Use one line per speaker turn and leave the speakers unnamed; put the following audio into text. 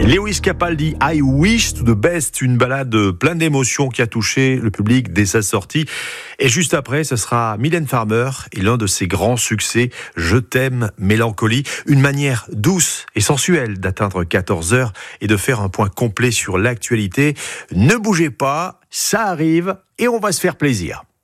Lewis Capaldi, I Wish to the Best, une balade pleine d'émotions qui a touché le public dès sa sortie. Et juste après, ce sera Mylène Farmer et l'un de ses grands succès, Je t'aime, Mélancolie. Une manière douce et sensuelle d'atteindre 14h et de faire un point complet sur l'actualité. Ne bougez pas, ça arrive et on va se faire plaisir.